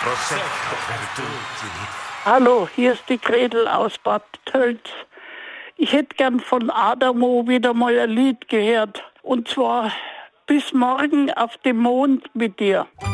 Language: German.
Prosecco per tutti. Hallo, hier ist die Gretel aus Bad Tölz. Ich hätte gern von Adamo wieder mal ein Lied gehört. Und zwar Bis morgen auf dem Mond mit dir.